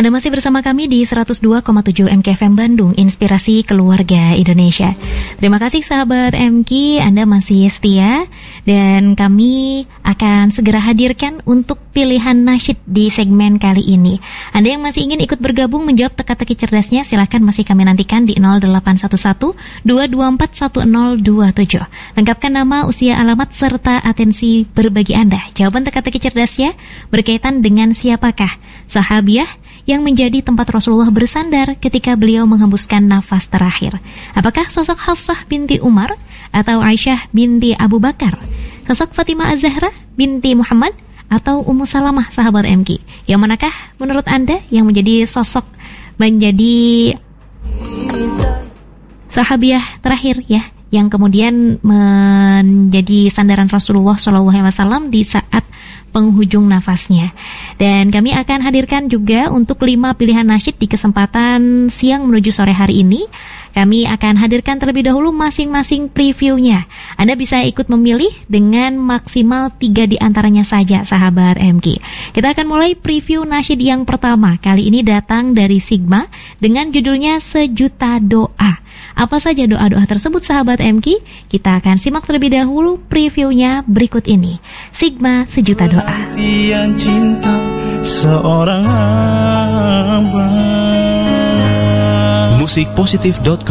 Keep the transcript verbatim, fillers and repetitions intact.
Anda masih bersama kami di seratus dua koma tujuh M K F M Bandung, Inspirasi Keluarga Indonesia. Terima kasih sahabat M K, Anda masih setia dan kami akan segera hadirkan untuk pilihan nasyid di segmen kali ini. Anda yang masih ingin ikut bergabung menjawab teka-teki cerdasnya, silakan masih kami nantikan di nol delapan satu satu dua dua empat satu nol dua tujuh. Lengkapkan nama, usia, alamat, serta atensi berbagi Anda. Jawaban teka-teki cerdasnya berkaitan dengan siapakah sahabiah yang menjadi tempat Rasulullah bersandar ketika beliau menghembuskan nafas terakhir. Apakah sosok Hafsah binti Umar atau Aisyah binti Abu Bakar? Sosok Fatimah Az-Zahra binti Muhammad atau Ummu Salamah sahabat M K? Yang manakah menurut Anda yang menjadi sosok menjadi sahabiah terakhir ya, yang kemudian menjadi sandaran Rasulullah shallallahu alaihi wasallam di saat penghujung nafasnya. Dan kami akan hadirkan juga untuk lima pilihan nasyid di kesempatan siang menuju sore hari ini. Kami akan hadirkan terlebih dahulu masing-masing previewnya. Anda bisa ikut memilih dengan maksimal tiga di antaranya saja sahabat M K. Kita akan mulai preview nasyid yang pertama. Kali ini datang dari Sigma dengan judulnya Sejuta Doa. Apa saja doa-doa tersebut sahabat M K? Kita akan simak terlebih dahulu previewnya berikut ini. Sigma Sejuta Doa. Perhatian cinta seorang hamba. musik positif dot com